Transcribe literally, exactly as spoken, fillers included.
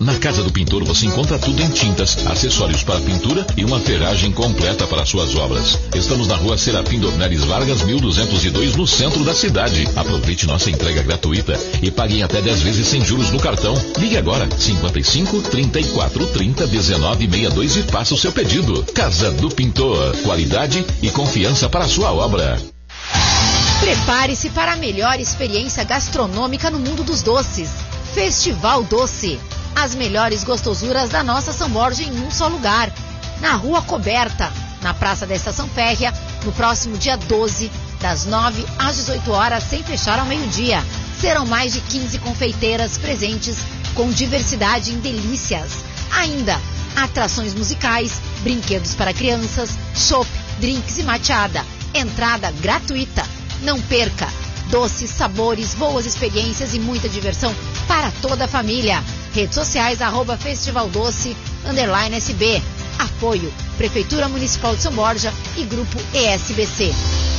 Na Casa do Pintor você encontra tudo em tintas, acessórios para pintura e uma ferragem completa para suas obras. Estamos na rua Serafim Dornelles Vargas, mil duzentos e dois, no centro da cidade. Aproveite nossa entrega gratuita e pague em até dez vezes sem juros no cartão. Ligue agora, cinquenta e cinco, trinta e quatro, trinta, dezenove, sessenta e dois e faça o seu pedido. Casa do Pintor, qualidade e confiança para a sua obra. Prepare-se para a melhor experiência gastronômica no mundo dos doces. Festival Doce. As melhores gostosuras da nossa São Borja em um só lugar. Na Rua Coberta, na Praça da Estação Férrea, no próximo dia doze, das nove às dezoito horas, sem fechar ao meio-dia. Serão mais de quinze confeiteiras presentes com diversidade em delícias. Ainda, atrações musicais, brinquedos para crianças, chopp, drinks e mateada. Entrada gratuita. Não perca! Doces, sabores, boas experiências e muita diversão para toda a família. Redes sociais, arroba Festival Doce, underline S B. Apoio, Prefeitura Municipal de São Borja e Grupo E S B C.